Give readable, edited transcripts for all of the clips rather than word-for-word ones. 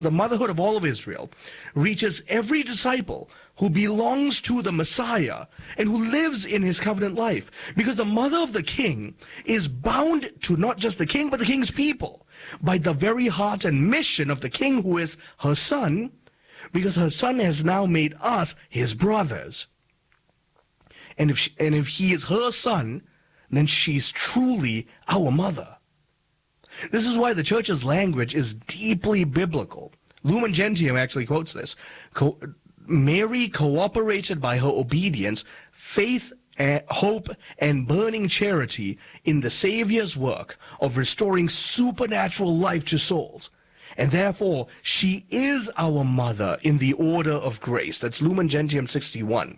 the motherhood of all of Israel reaches every disciple who belongs to the Messiah and who lives in his covenant life. Because the mother of the king is bound to not just the king, but the king's people by the very heart and mission of the king, who is her son, because her son has now made us his brothers. And if he is her son, then she's truly our mother. This is why the church's language is deeply biblical. Lumen Gentium actually quotes this. Mary cooperated by her obedience, faith, hope, and burning charity in the Savior's work of restoring supernatural life to souls. And therefore, she is our mother in the order of grace. That's Lumen Gentium 61.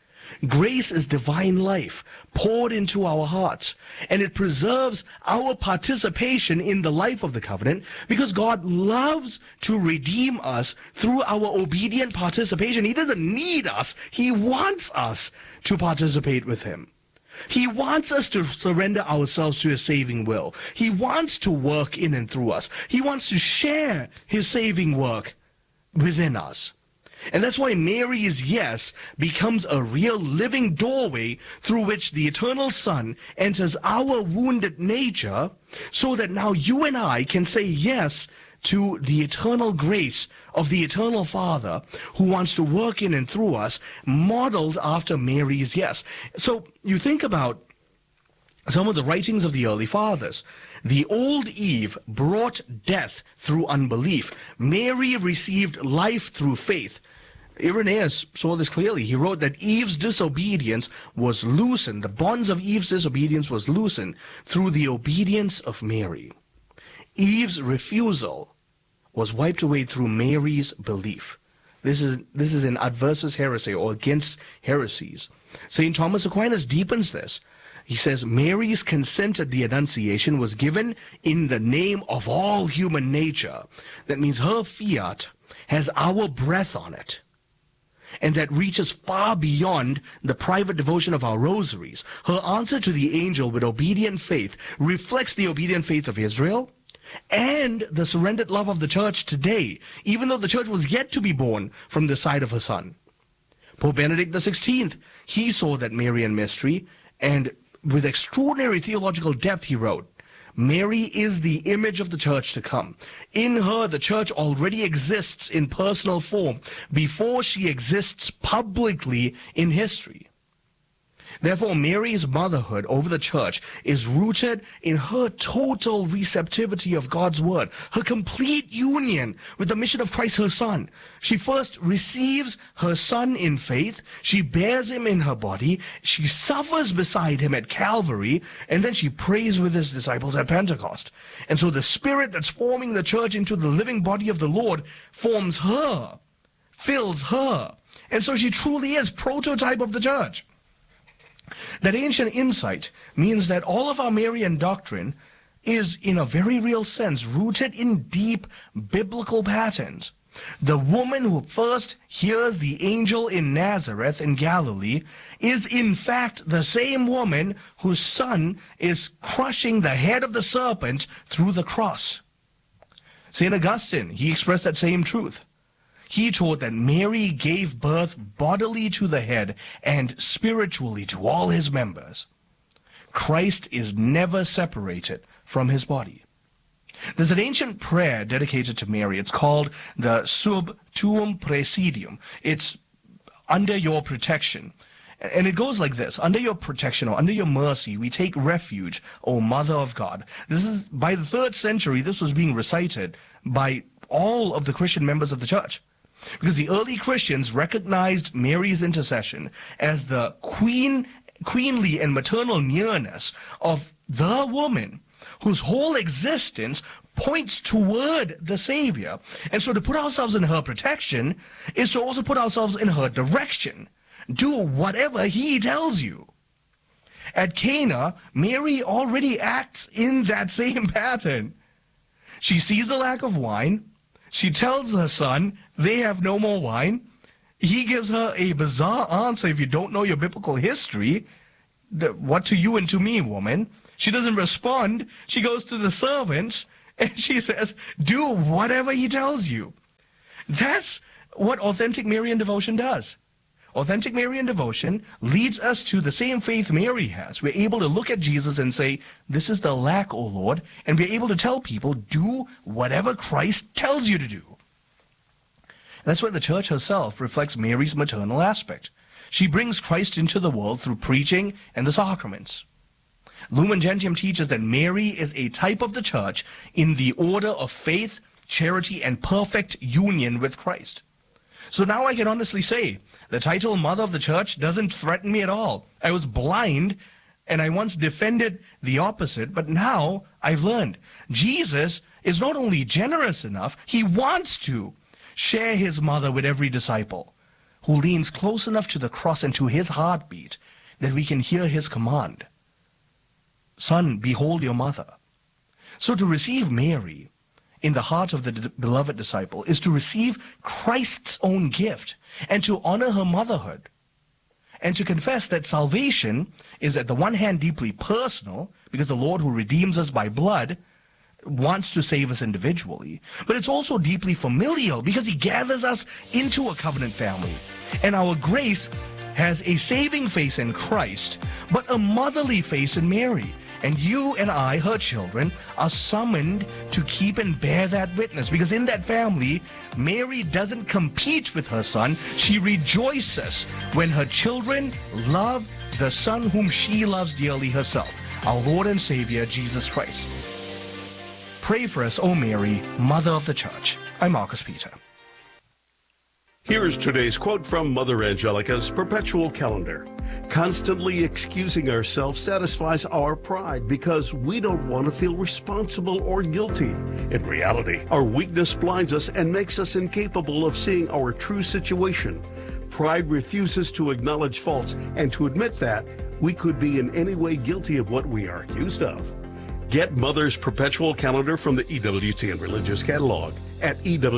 Grace is divine life poured into our hearts, and it preserves our participation in the life of the covenant, because God loves to redeem us through our obedient participation. He doesn't need us. He wants us to participate with him. He wants us to surrender ourselves to his saving will. He wants to work in and through us. He wants to share his saving work within us. And that's why Mary's yes becomes a real living doorway through which the eternal Son enters our wounded nature, so that now you and I can say yes to the eternal grace of the eternal Father, who wants to work in and through us, modeled after Mary's yes. So you think about some of the writings of the early fathers. The old Eve brought death through unbelief. Mary received life through faith. Irenaeus saw this clearly. He wrote that Eve's disobedience was loosened. The bonds of Eve's disobedience was loosened through the obedience of Mary. Eve's refusal was wiped away through Mary's belief. This is in adversus heresy, or against heresies. St. Thomas Aquinas deepens this. He says, Mary's consent at the Annunciation was given in the name of all human nature. That means her fiat has our breath on it, and that reaches far beyond the private devotion of our rosaries. Her answer to the angel with obedient faith reflects the obedient faith of Israel and the surrendered love of the church today, even though the church was yet to be born from the side of her son. Pope Benedict XVI, he saw that Marian mystery, and with extraordinary theological depth he wrote, Mary is the image of the church to come. In her, the church already exists in personal form before she exists publicly in history. Therefore, Mary's motherhood over the church is rooted in her total receptivity of God's word, her complete union with the mission of Christ, her Son. She first receives her Son in faith, she bears him in her body, she suffers beside him at Calvary, and then she prays with his disciples at Pentecost. And so the Spirit that's forming the church into the living body of the Lord forms her, fills her. And so she truly is prototype of the church. That ancient insight means that all of our Marian doctrine is, in a very real sense, rooted in deep biblical patterns. The woman who first hears the angel in Nazareth in Galilee is in fact the same woman whose son is crushing the head of the serpent through the cross. St. Augustine, he expressed that same truth. He taught that Mary gave birth bodily to the head and spiritually to all his members. Christ is never separated from his body. There's an ancient prayer dedicated to Mary. It's called the Sub Tuum Praesidium. It's under your protection. And it goes like this: under your protection, or under your mercy, we take refuge, O Mother of God. This is, by the 3rd century, this was being recited by all of the Christian members of the church, because the early Christians recognized Mary's intercession as the queenly and maternal nearness of the woman whose whole existence points toward the Savior. And so to put ourselves in her protection is to also put ourselves in her direction. Do whatever he tells you. At Cana, Mary already acts in that same pattern. She sees the lack of wine. She tells her son they have no more wine. He gives her a bizarre answer. If you don't know your biblical history, what to you and to me, woman? She doesn't respond. She goes to the servants and she says, do whatever he tells you. That's what authentic Marian devotion does. Authentic Marian devotion leads us to the same faith Mary has. We're able to look at Jesus and say, this is the lack, O Lord, and we're able to tell people, do whatever Christ tells you to do. That's why the church herself reflects Mary's maternal aspect. She brings Christ into the world through preaching and the sacraments. Lumen Gentium teaches that Mary is a type of the church in the order of faith, charity, and perfect union with Christ. So now I can honestly say, the title Mother of the Church doesn't threaten me at all. I was blind, and I once defended the opposite, but now I've learned. Jesus is not only generous enough, he wants to share his mother with every disciple who leans close enough to the cross and to his heartbeat that we can hear his command. Son, behold your mother. So to receive Mary in the heart of the beloved disciple is to receive Christ's own gift and to honor her motherhood and to confess that salvation is at the one hand deeply personal because the Lord who redeems us by blood wants to save us individually, but it's also deeply familial because he gathers us into a covenant family. And our grace has a saving face in Christ, but a motherly face in Mary. And you and I, her children, are summoned to keep and bear that witness. Because in that family, Mary doesn't compete with her son. She rejoices when her children love the Son whom she loves dearly herself, our Lord and Savior, Jesus Christ. Pray for us, O Mary, Mother of the Church. I'm Marcus Peter. Here's today's quote from Mother Angelica's perpetual calendar. Constantly excusing ourselves satisfies our pride because we don't want to feel responsible or guilty. In reality, our weakness blinds us and makes us incapable of seeing our true situation. Pride refuses to acknowledge faults and to admit that we could be in any way guilty of what we are accused of. Get Mother's perpetual calendar from the EWTN Religious Catalog at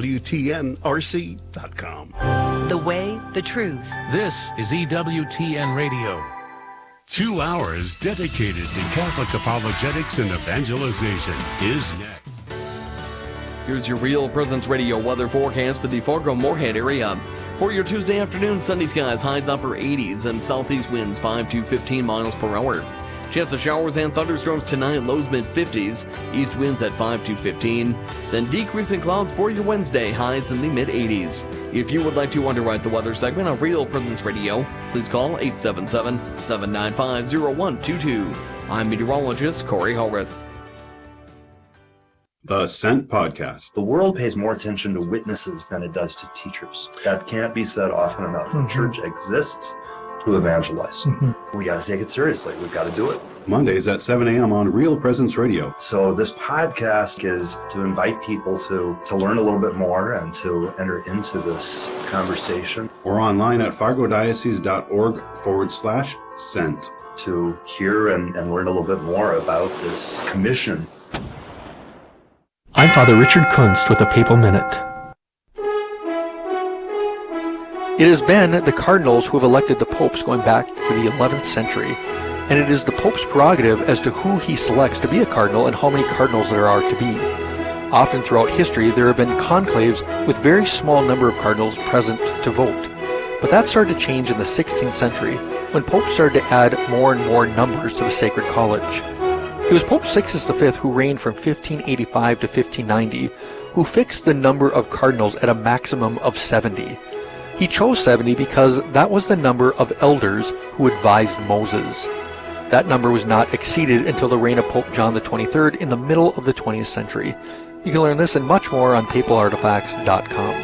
EWTNRC.com. The way, the truth. This is EWTN Radio. 2 hours dedicated to Catholic apologetics and evangelization is next. Here's your Real Presence Radio weather forecast for the Fargo-Moorhead area. For your Tuesday afternoon, sunny skies, highs upper 80s, and southeast winds 5 to 15 miles per hour. Chance of showers and thunderstorms tonight, lows mid-50s, east winds at 5 to 15. Then decreasing clouds for your Wednesday, highs in the mid-80s. If you would like to underwrite the weather segment on Real Presence Radio, please call 877-795-0122. I'm meteorologist Corey Holworth. The Sent Podcast. The world pays more attention to witnesses than it does to teachers. That can't be said often enough. The church exists to evangelize. We got to take it seriously. We've got to do it. Mondays at 7 a.m. on Real Presence Radio. So this podcast is to invite people to learn a little bit more and to enter into this conversation. Or online at fargodiocese.org/sent. To hear and learn a little bit more about this commission. I'm Father Richard Kunst with the Papal Minute. It has been the cardinals who have elected the popes going back to the 11th century, and it is the pope's prerogative as to who he selects to be a cardinal and how many cardinals there are to be. Often throughout history, there have been conclaves with very small number of cardinals present to vote. But that started to change in the 16th century, when popes started to add more and more numbers to the Sacred College. It was Pope Sixtus V who reigned from 1585 to 1590, who fixed the number of cardinals at a maximum of 70. He chose 70 because that was the number of elders who advised Moses. That number was not exceeded until the reign of Pope John XXIII in the middle of the 20th century. You can learn this and much more on papalartifacts.com.